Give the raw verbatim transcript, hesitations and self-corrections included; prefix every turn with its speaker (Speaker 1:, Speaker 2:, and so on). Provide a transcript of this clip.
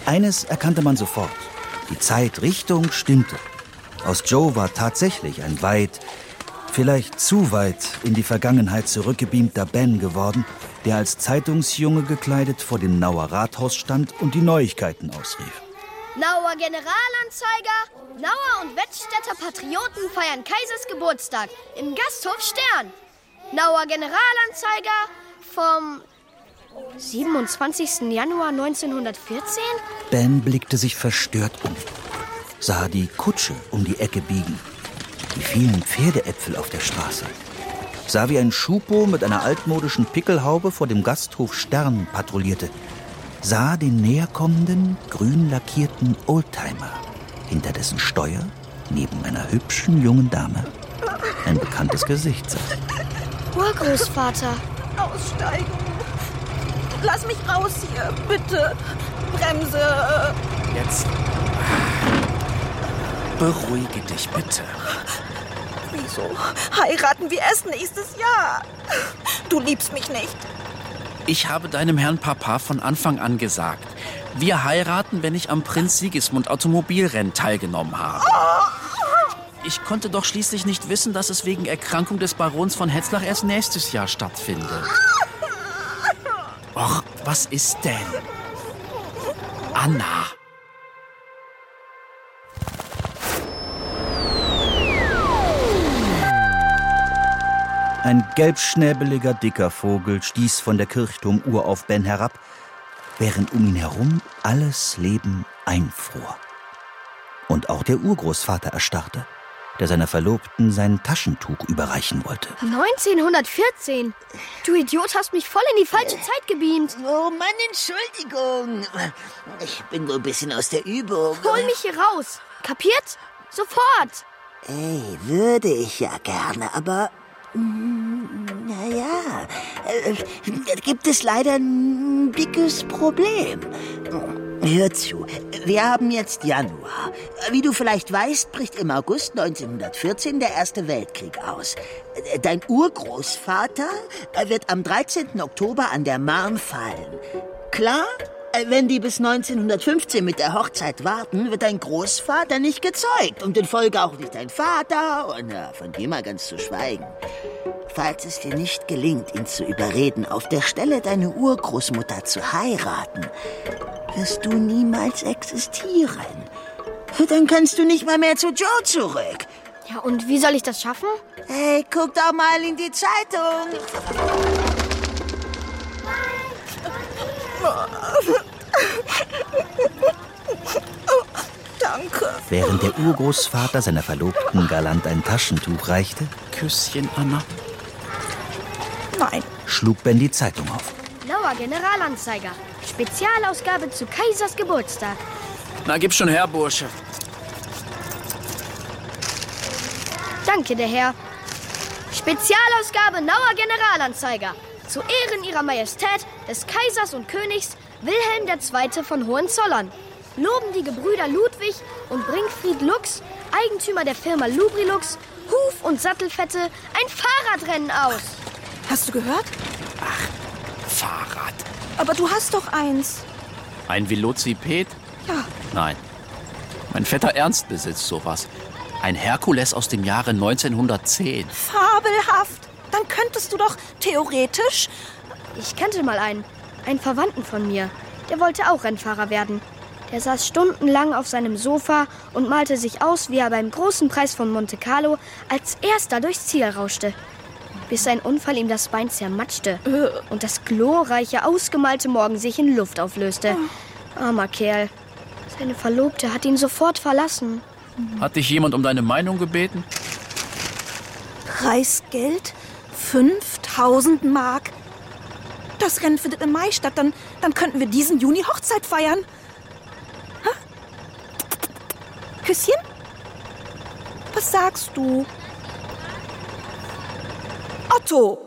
Speaker 1: Eines erkannte man sofort. Die Zeitrichtung stimmte. Aus Joe war tatsächlich ein weit, vielleicht zu weit in die Vergangenheit zurückgebeamter Ben geworden, der als Zeitungsjunge gekleidet vor dem Nauer Rathaus stand und die Neuigkeiten ausrief.
Speaker 2: Nauer Generalanzeiger, Nauer und Wettstädter Patrioten feiern Kaisers Geburtstag im Gasthof Stern. Nauer Generalanzeiger vom siebenundzwanzigsten Januar neunzehnhundertvierzehn?
Speaker 1: Ben blickte sich verstört um, sah die Kutsche um die Ecke biegen, die vielen Pferdeäpfel auf der Straße, sah, wie ein Schupo mit einer altmodischen Pickelhaube vor dem Gasthof Stern patrouillierte, sah den näherkommenden, grün lackierten Oldtimer, hinter dessen Steuer, neben einer hübschen jungen Dame, ein bekanntes Gesicht saß.
Speaker 2: Urgroßvater.
Speaker 3: Aussteigen. Lass mich raus hier, bitte. Bremse.
Speaker 4: Jetzt. Beruhige dich, bitte.
Speaker 3: Wieso heiraten wir erst nächstes Jahr? Du liebst mich nicht.
Speaker 4: Ich habe deinem Herrn Papa von Anfang an gesagt, wir heiraten, wenn ich am Prinz Sigismund Automobilrennen teilgenommen habe. Ich konnte doch schließlich nicht wissen, dass es wegen Erkrankung des Barons von Hetzlach erst nächstes Jahr stattfindet. Och, was ist denn? Anna.
Speaker 1: Ein gelbschnäbeliger, dicker Vogel stieß von der Kirchturmuhr auf Ben herab, während um ihn herum alles Leben einfror. Und auch der Urgroßvater erstarrte, der seiner Verlobten sein Taschentuch überreichen wollte.
Speaker 2: neunzehnhundertvierzehn? Du Idiot, hast mich voll in die falsche Zeit gebeamt.
Speaker 5: Oh Mann, Entschuldigung. Ich bin nur ein bisschen aus der Übung.
Speaker 2: Hol mich hier raus. Kapiert? Sofort.
Speaker 5: Ey, würde ich ja gerne, aber... Naja, äh, gibt es leider ein dickes Problem. Hör zu, wir haben jetzt Januar. Wie du vielleicht weißt, bricht im August neunzehnhundertvierzehn der Erste Weltkrieg aus. Dein Urgroßvater wird am dreizehnten Oktober an der Marne fallen. Klar? Wenn die bis neunzehnhundertfünfzehn mit der Hochzeit warten, wird dein Großvater nicht gezeugt und in Folge auch nicht dein Vater und ja, von dem mal ganz zu schweigen. Falls es dir nicht gelingt, ihn zu überreden, auf der Stelle deine Urgroßmutter zu heiraten, wirst du niemals existieren. Dann kannst du nicht mal mehr zu Joe zurück.
Speaker 2: Ja, und wie soll ich das schaffen?
Speaker 5: Hey, guck doch mal in die Zeitung.
Speaker 3: Danke.
Speaker 1: Während der Urgroßvater seiner Verlobten galant ein Taschentuch reichte,
Speaker 4: Küsschen, Anna.
Speaker 3: Nein.
Speaker 1: schlug Ben die Zeitung auf.
Speaker 2: Nauer Generalanzeiger. Spezialausgabe zu Kaisers Geburtstag.
Speaker 4: Na, gib schon her, Bursche.
Speaker 2: Danke, der Herr. Spezialausgabe Nauer Generalanzeiger. Zu Ehren ihrer Majestät, des Kaisers und Königs Wilhelm der Zweite von Hohenzollern. Loben die Gebrüder Ludwig und Brinkfried Lux, Eigentümer der Firma Lubrilux, Huf- und Sattelfette, ein Fahrradrennen aus.
Speaker 3: Hast du gehört?
Speaker 4: Ach, Fahrrad.
Speaker 3: Aber du hast doch eins.
Speaker 4: Ein Velociped?
Speaker 3: Ja.
Speaker 4: Nein. Mein Vetter Ernst besitzt sowas. Ein Herkules aus dem Jahre neunzehnhundertzehn.
Speaker 3: Fabelhaft. Dann könntest du doch theoretisch...
Speaker 2: Ich kannte mal einen, einen Verwandten von mir. Der wollte auch Rennfahrer werden. Der saß stundenlang auf seinem Sofa und malte sich aus, wie er beim großen Preis von Monte Carlo als Erster durchs Ziel rauschte. Bis sein Unfall ihm das Bein zermatschte und das glorreiche, ausgemalte Morgen sich in Luft auflöste. Armer Kerl. Seine Verlobte hat ihn sofort verlassen.
Speaker 4: Hat dich jemand um deine Meinung gebeten?
Speaker 3: Preisgeld? fünftausend Mark. Das Rennen findet im Mai statt. Dann, dann könnten wir diesen Juni Hochzeit feiern. Ha? Küsschen? Was sagst du? Otto!